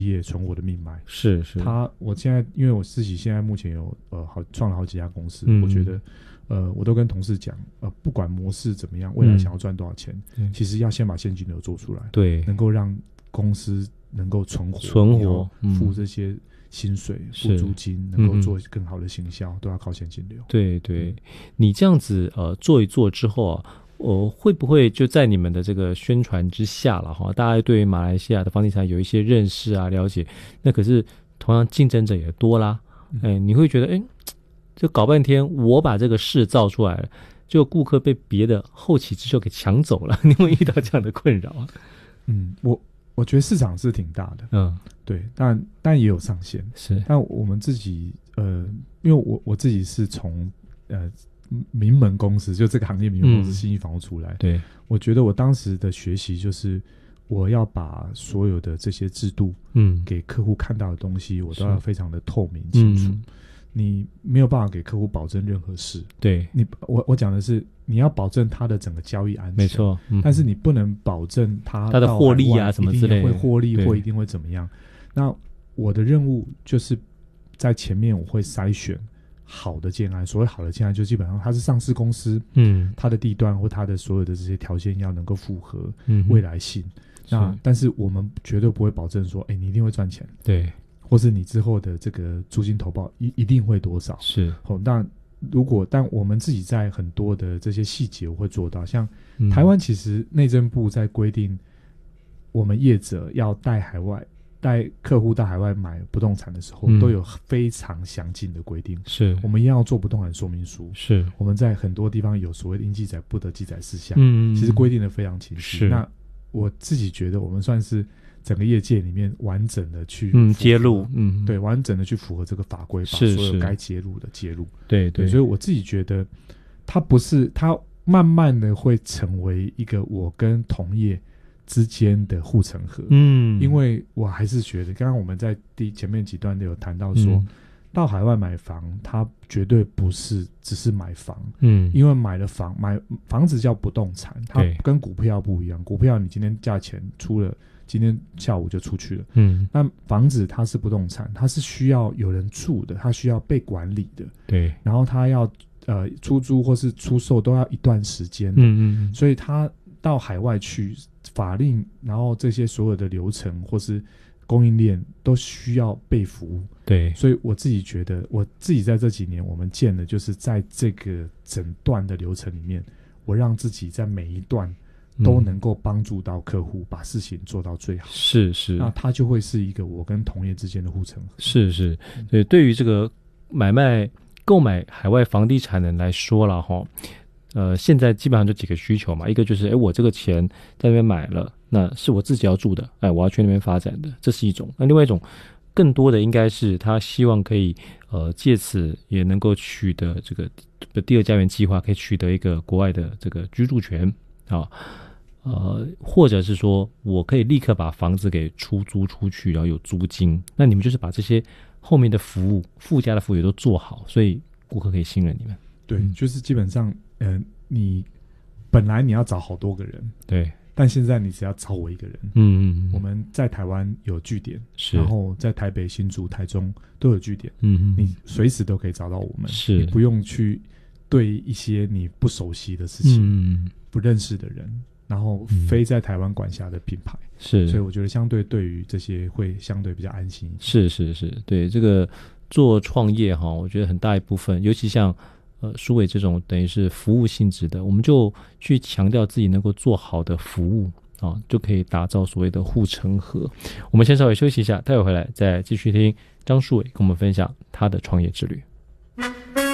业存活的命脉。 是我现在因为我自己现在目前有创了好几家公司，我觉得我都跟同事讲，不管模式怎么样，未来想要赚多少钱，其实要先把现金流做出来， 对， 能够让公司能够存活，付这些薪水，付租金，能够做更好的行销，都要靠现金流。 对，你这样子做一做之后啊，会不会就在你们的这个宣传之下了哈？大家对马来西亚的房地产有一些认识啊、了解，那可是同样竞争者也多啦。你会觉得就搞半天，我把这个事造出来了，就顾客被别的后起之秀给抢走了，你会遇到这样的困扰啊？ 我觉得市场是挺大的，对，但也有上限。 是， 但我们自己因为我自己是从名门公司，就这个行业名门公司信义房屋出来， 对， 我觉得我当时的学习就是我要把所有的这些制度，给客户看到的东西，我都要非常的透明清楚。你没有办法给客户保证任何事， 对， 我讲的是你要保证他的整个交易安全， 没错， 但是你不能保证他的获利啊什么之类的会获利或一定会怎么样。那我的任务就是在前面我会筛选好的建案，所谓好的建案就基本上它是上市公司，它的地段或它的所有的这些条件要能够符合未来性。但是我们绝对不会保证说你一定会赚钱，对，或是你之后的这个租金投报一定会多少，是但我们自己在很多的这些细节我会做到，像台湾其实内政部在规定我们业者要带客户到海外买不动产的时候，都有非常详尽的规定，是我们一样要做不动产说明书，是我们在很多地方有所谓的应记载不得记载事项，其实规定的非常清晰。那我自己觉得我们算是整个业界里面完整的去揭露，对，完整的去符合这个法规，把所有该揭露的揭露，对，所以我自己觉得它慢慢的会成为一个我跟同业之间的护城河，因为我还是觉得刚刚我们在前面几段都有谈到说，到海外买房它绝对不是只是买房，因为买房子叫不动产，它跟股票不一样，股票你今天价钱出了，今天下午就出去了，那房子它是不动产，它是需要有人住的，它需要被管理的，对，然后它要出租或是出售都要一段时间的，所以它到海外去法令，然后这些所有的流程或是供应链都需要被服务，对，所以我自己觉得我自己在这几年我们建的就是在这个整段的流程里面，我让自己在每一段都能够帮助到客户把事情做到最好，是，那它就会是一个我跟同业之间的护城河，是，所以对于这个购买海外房地产人来说了齁，现在基本上就几个需求嘛，一个就是我这个钱在那边买了，那是我自己要住的，我要去那边发展的，这是一种。那另外一种更多的应该是他希望可以借此也能够取得这个第二家园计划可以取得一个国外的这个居住权啊，或者是说我可以立刻把房子给出租出去，然后有租金。那你们就是把这些后面的服务附加的服务也都做好，所以顾客可以信任你们。对，就是基本上你本来你要找好多个人，对，但现在你只要找我一个人，我们在台湾有据点，然后在台北、新竹、台中都有据点，你随时都可以找到我们，是，你不用去对一些你不熟悉的事情，不认识的人，然后非在台湾管辖的品牌，是，所以我觉得相对对于这些会相对比较安心一些。是，对，这个做创业哈，我觉得很大一部分，尤其像书伟这种等于是服务性质的，我们就去强调自己能够做好的服务啊，就可以打造所谓的护城河。我们先稍微休息一下，待会回来再继续听张书伟跟我们分享他的创业之旅。